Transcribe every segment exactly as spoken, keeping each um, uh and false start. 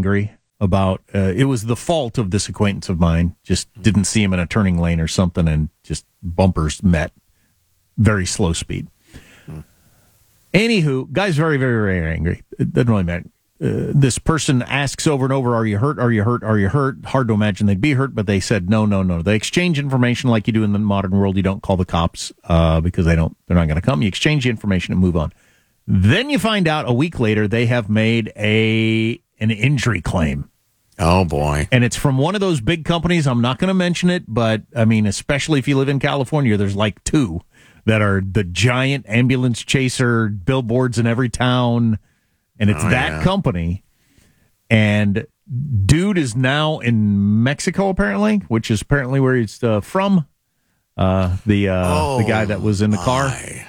angry about, uh, it was the fault of this acquaintance of mine. Just didn't see him in a turning lane or something, and just bumpers met. Very slow speed. Hmm. Anywho, guy's very, very, very angry. It doesn't really matter. Uh, this person asks over and over, are you hurt? Are you hurt? Are you hurt? Hard to imagine they'd be hurt, but they said, no, no, no. They exchange information like you do in the modern world. You don't call the cops uh, because they don't, they're not going to come. You exchange the information and move on. Then you find out a week later they have made a an injury claim. Oh, boy. And it's from one of those big companies. I'm not going to mention it, but, I mean, especially if you live in California, there's like two that are the giant ambulance chaser billboards in every town. And it's oh, that yeah. company, and dude is now in Mexico, apparently, which is apparently where he's uh, from, uh, the uh, oh, the guy that was in the my. car.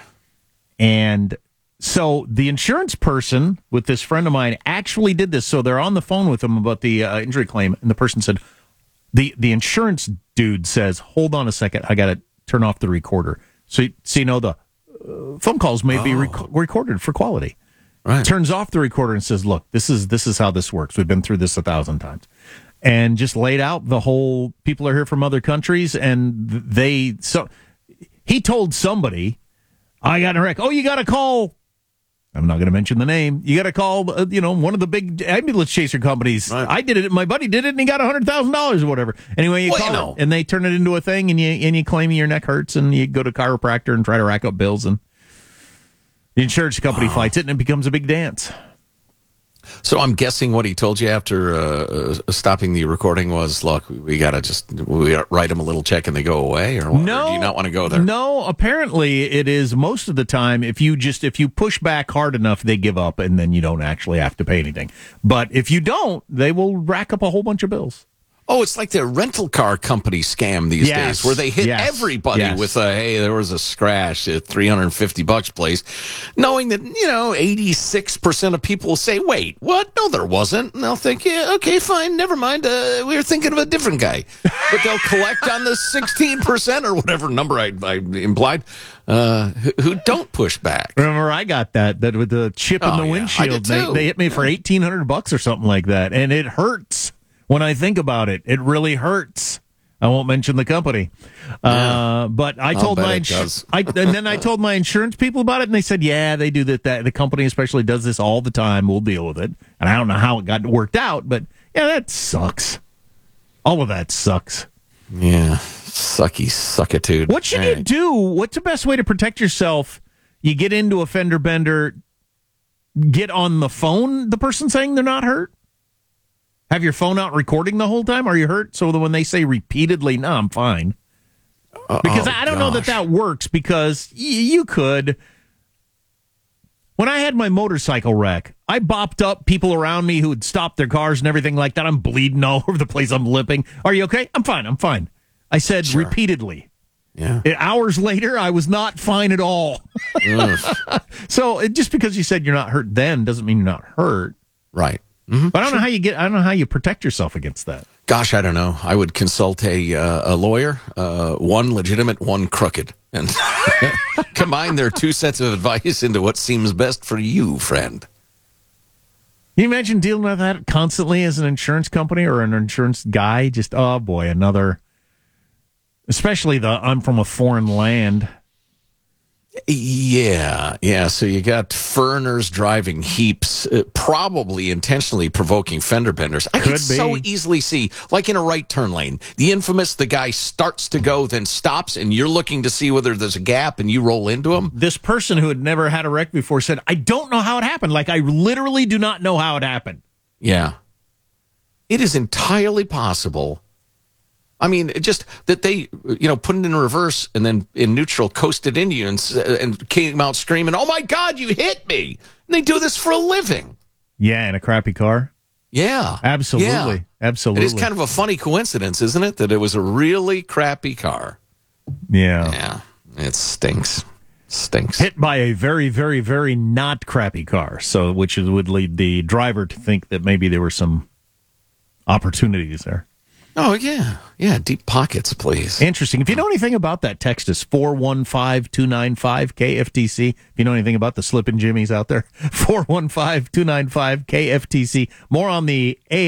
And so the insurance person with this friend of mine actually did this. So they're on the phone with him about the uh, injury claim, and the person said, the, the insurance dude says, hold on a second, I got to turn off the recorder. So, so you know, the uh, phone calls may oh. be rec- recorded for quality. Right. Turns off the recorder and says, look, this is this is how this works. We've been through this a thousand times. And just laid out the whole, people are here from other countries, and they, so he told somebody, I got in a wreck. Oh, you got to call, I'm not going to mention the name, you got to call, uh, you know, one of the big ambulance chaser companies. Right. I did it, my buddy did it, and he got one hundred thousand dollars or whatever. Anyway, you well, call you know. it, and they turn it into a thing, and you, and you claim your neck hurts, and you go to chiropractor and try to rack up bills, and the insurance company fights it, and it becomes a big dance. So I'm guessing what he told you after uh, stopping the recording was, look, we got to just we gotta write them a little check and they go away, or what? No, or do you not want to go there? No, apparently it is most of the time, if you just if you push back hard enough, they give up, and then you don't actually have to pay anything. But if you don't, they will rack up a whole bunch of bills. Oh, it's like the rental car company scam these yes. days, where they hit yes. everybody yes. with a, hey, there was a scratch at three hundred fifty bucks, please. Knowing that, you know, eighty-six percent of people will say, wait, what? No, there wasn't. And they'll think, yeah, okay, fine, never mind. Uh, we were thinking of a different guy. But they'll collect on the sixteen percent or whatever number I, I implied, uh, who, who don't push back. Remember, I got that, that with the chip oh, in the yeah, windshield. They, they hit me for eighteen hundred bucks or something like that. And it hurts. When I think about it, it really hurts. I won't mention the company, yeah. uh, but I told my ins- I, and then I told my insurance people about it, and they said, "Yeah, they do that. That the company especially does this all the time. We'll deal with it." And I don't know how it got worked out, but yeah, that sucks. All of that sucks. Yeah, sucky suckitude. What should right. you do? What's the best way to protect yourself? You get into a fender bender. Get on the phone. The person saying they're not hurt. Have your phone out recording the whole time? Are you hurt? So that when they say repeatedly, no, I'm fine. Because oh, I don't gosh. know that that works, because y- you could. When I had my motorcycle wreck, I bopped up people around me who had stopped their cars and everything like that. I'm bleeding all over the place. I'm limping. Are you okay? I'm fine. I'm fine. I said sure. repeatedly. Yeah. Hours later, I was not fine at all. So it, just because you said you're not hurt then doesn't mean you're not hurt. Right. Mm-hmm. But I don't sure. know how you get. I don't know how you protect yourself against that. Gosh, I don't know. I would consult a uh, a lawyer, uh, one legitimate, one crooked, and combine their two sets of advice into what seems best for you, friend. Can you imagine dealing with that constantly as an insurance company or an insurance guy? Just oh boy, another. Especially the I'm from a foreign land. Yeah, yeah. So you got foreigners driving heaps, uh, probably intentionally provoking fender benders. I could could so easily see, like in a right turn lane, the infamous, the guy starts to go, then stops, and you're looking to see whether there's a gap, and you roll into him. This person who had never had a wreck before said, I don't know how it happened. Like, I literally do not know how it happened. Yeah. It is entirely possible. I mean, just that they, you know, put it in reverse and then in neutral coasted in you and, and came out screaming, oh, my God, you hit me. And they do this for a living. Yeah, in a crappy car. Yeah. Absolutely. Yeah. Absolutely. It is kind of a funny coincidence, isn't it, that it was a really crappy car. Yeah. Yeah. It stinks. Stinks. Hit by a very, very, very not crappy car, so which is, would lead the driver to think that maybe there were some opportunities there. Oh, yeah. Yeah, deep pockets, please. Interesting. If you know anything about that, text us four one five, two nine five, K F T C. If you know anything about the Slippin' Jimmies out there, four one five, two nine five, K F T C. More on the A